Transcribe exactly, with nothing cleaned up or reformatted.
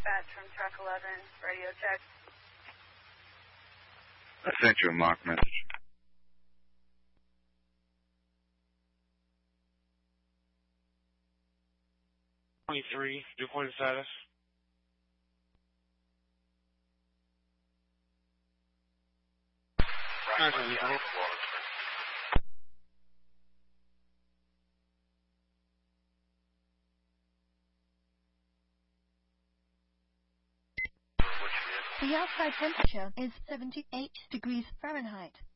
dispatch from truck eleven, radio check. I sent you a mock message. twenty-three, report status. Right, The outside temperature is seventy-eight degrees Fahrenheit.